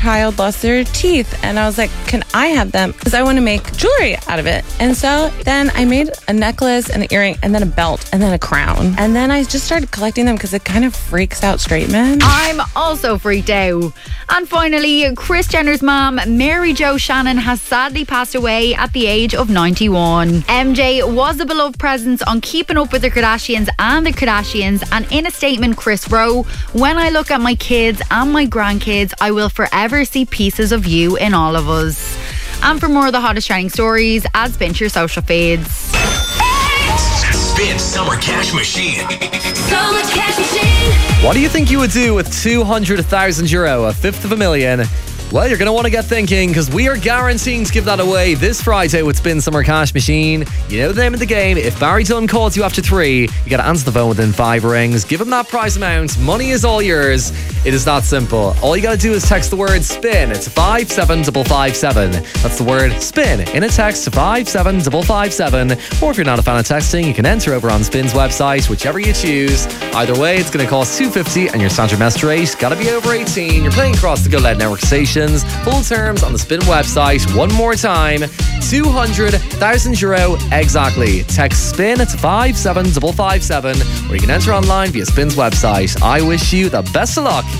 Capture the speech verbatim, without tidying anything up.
child lost their teeth. And I was like, can I have them? Because I want to make jewelry out of it. And so then I made a necklace and an earring and then a belt and then a crown. And then I just started collecting them because it kind of freaks out straight men. I'm also freaked out. And finally, Kris Jenner's mom, Mary Jo Shannon, has sadly passed away at the age of ninety-one. M J was a beloved presence on Keeping Up with the Kardashians and the Kardashians, and in a statement, Kris wrote, "When I look at my kids and my grandkids, I will forever see pieces of you in all of us." And for more of the hottest trending stories, add Spin to your social feeds. Spin Summer Cash Machine. Summer Cash Machine. What do you think you would do with two hundred thousand euro, a fifth of a million? Well, you're going to want to get thinking, because we are guaranteeing to give that away this Friday with Spin Summer Cash Machine. You know the name of the game. If Barry Dunn calls you after three, you got to answer the phone within five rings. Give him that prize amount. Money is all yours. It is that simple. All you got to do is text the word SPIN. It's five seven five five seven. That's the word SPIN in a text to five seven five five seven. Or if you're not a fan of texting, you can enter over on Spin's website, whichever you choose. Either way, it's going to cost two fifty, and your standard message rate got to be over eighteen. You're playing across the Go Loud Network station. Full terms on the Spin website. One more time, two hundred thousand euro exactly. Text SPIN to five seven five five seven, or you can enter online via Spin's website. I wish you the best of luck.